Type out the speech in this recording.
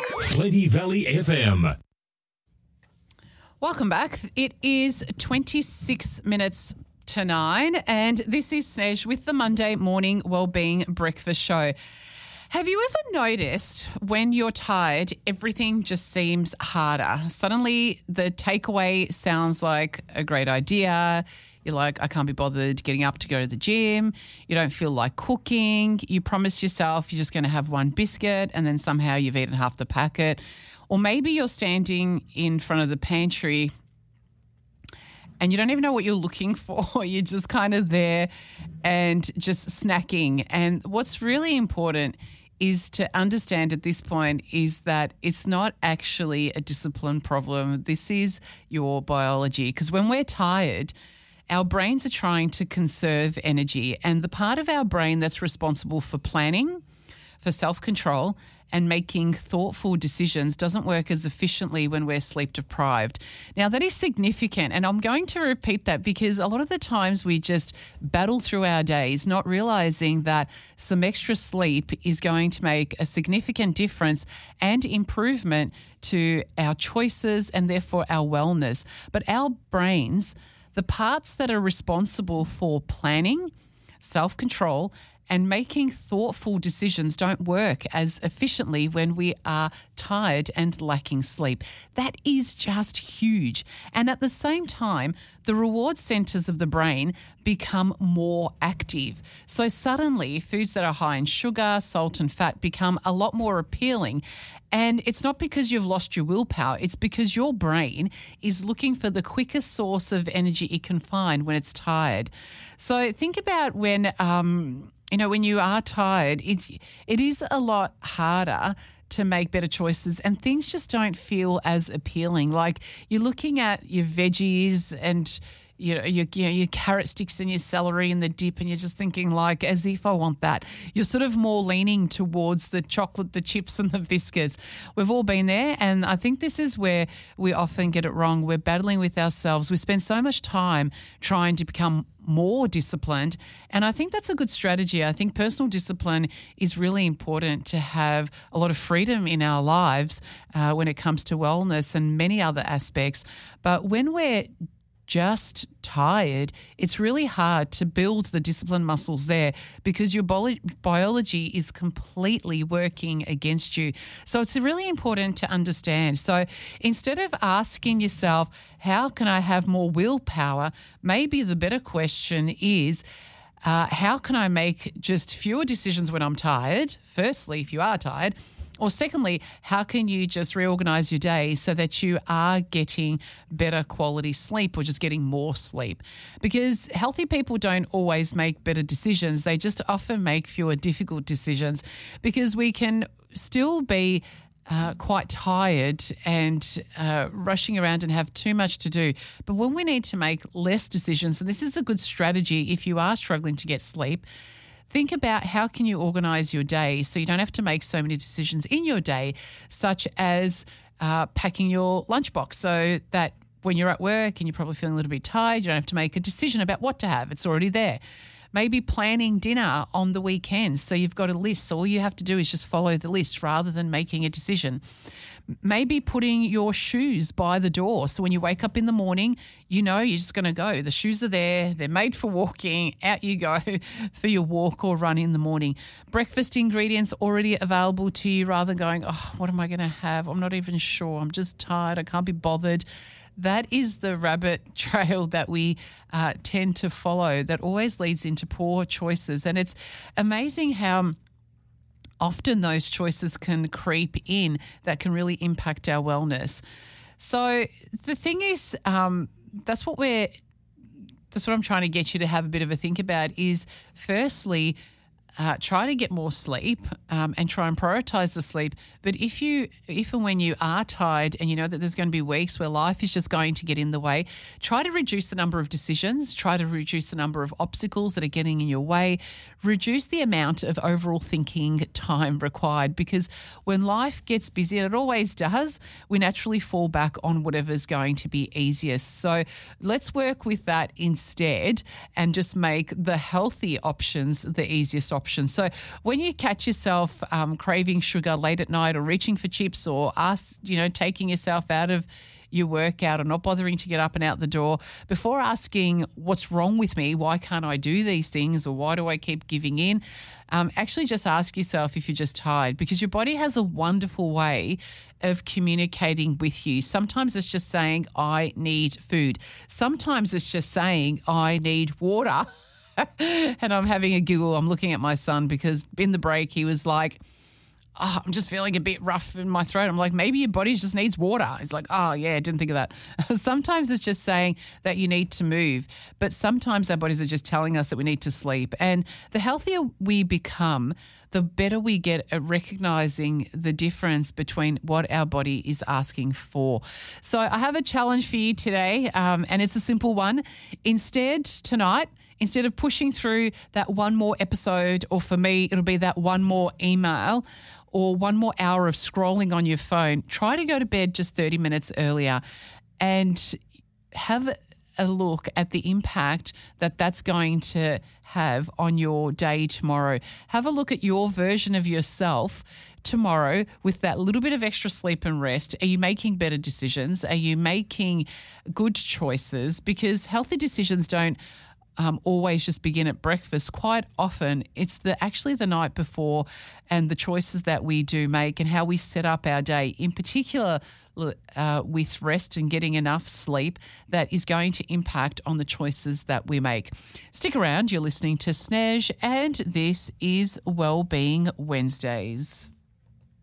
Plenty Valley FM. Welcome back. It is 26 minutes to 9 and this is Snej with the Monday Morning Wellbeing Breakfast Show. Have you ever noticed when you're tired, everything just seems harder? Suddenly the takeaway sounds like a great idea. You're like, I can't be bothered getting up to go to the gym. You don't feel like cooking. You promise yourself you're just going to have one biscuit and then somehow you've eaten half the packet. Or maybe you're standing in front of the pantry and you don't even know what you're looking for. You're just kind of there and just snacking. And what's really important is to understand at this point is that it's not actually a discipline problem. This is your biology. Because when we're tired, our brains are trying to conserve energy. And the part of our brain that's responsible for planning, for self-control and making thoughtful decisions doesn't work as efficiently when we're sleep deprived. Now, that is significant, and I'm going to repeat that because a lot of the times we just battle through our days not realizing that some extra sleep is going to make a significant difference and improvement to our choices and therefore our wellness. But our brains, the parts that are responsible for planning, self-control, and making thoughtful decisions don't work as efficiently when we are tired and lacking sleep. That is just huge. And at the same time, the reward centers of the brain become more active. So suddenly, foods that are high in sugar, salt, and fat become a lot more appealing. And it's not because you've lost your willpower. It's because your brain is looking for the quickest source of energy it can find when it's tired. So think about when when you are tired, it is a lot harder to make better choices and things just don't feel as appealing. Like you're looking at your veggies and your carrot sticks and your celery and the dip and you're just thinking like, as if I want that. You're sort of more leaning towards the chocolate, the chips and the biscuits. We've all been there, and I think this is where we often get it wrong. We're battling with ourselves. We spend so much time trying to become more disciplined, and I think that's a good strategy. I think personal discipline is really important to have a lot of freedom in our lives when it comes to wellness and many other aspects. But when we're just tired, it's really hard to build the discipline muscles there because your biology is completely working against you. So it's really important to understand. So instead of asking yourself, how can I have more willpower? Maybe the better question is, how can I make just fewer decisions when I'm tired? Firstly, if you are tired. Or secondly, how can you just reorganize your day so that you are getting better quality sleep or just getting more sleep? Because healthy people don't always make better decisions. They just often make fewer difficult decisions because we can still be quite tired and rushing around and have too much to do. But when we need to make less decisions, and this is a good strategy if you are struggling to get sleep, think about how can you organise your day so you don't have to make so many decisions in your day, such as packing your lunchbox so that when you're at work and you're probably feeling a little bit tired, you don't have to make a decision about what to have. It's already there. Maybe planning dinner on the weekend so you've got a list. So all you have to do is just follow the list rather than making a decision. Maybe putting your shoes by the door. So when you wake up in the morning, you know you're just going to go. The shoes are there. They're made for walking. Out you go for your walk or run in the morning. Breakfast ingredients already available to you rather than going, oh, what am I going to have? I'm not even sure. I'm just tired. I can't be bothered. That is the rabbit trail that we tend to follow that always leads into poor choices. And it's amazing how often those choices can creep in that can really impact our wellness. So the thing is, that's what I'm trying to get you to have a bit of a think about is firstly, try to get more sleep and try and prioritise the sleep. But if and when you are tired and you know that there's going to be weeks where life is just going to get in the way, try to reduce the number of decisions, try to reduce the number of obstacles that are getting in your way, reduce the amount of overall thinking time required, because when life gets busy, and it always does, we naturally fall back on whatever's going to be easiest. So let's work with that instead and just make the healthy options the easiest option. So when you catch yourself craving sugar late at night or reaching for chips or taking yourself out of your workout or not bothering to get up and out the door, before asking what's wrong with me, why can't I do these things, or why do I keep giving in, actually just ask yourself if you're just tired, because your body has a wonderful way of communicating with you. Sometimes it's just saying, I need food. Sometimes it's just saying, I need water. And I'm having a giggle. I'm looking at my son because in the break he was like, I'm just feeling a bit rough in my throat. I'm like, maybe your body just needs water. He's like, oh, yeah, I didn't think of that. Sometimes it's just saying that you need to move, but sometimes our bodies are just telling us that we need to sleep. And the healthier we become, the better we get at recognizing the difference between what our body is asking for. So I have a challenge for you today, and it's a simple one. Instead of pushing through that one more episode, or for me, it'll be that one more email or one more hour of scrolling on your phone, try to go to bed just 30 minutes earlier and have a look at the impact that that's going to have on your day tomorrow. Have a look at your version of yourself tomorrow with that little bit of extra sleep and rest. Are you making better decisions? Are you making good choices? Because healthy decisions don't always just begin at breakfast. Quite often it's actually the night before, and the choices that we do make and how we set up our day, in particular with rest and getting enough sleep, that is going to impact on the choices that we make. Stick around. You're listening to Snez, and this is Wellbeing Wednesdays.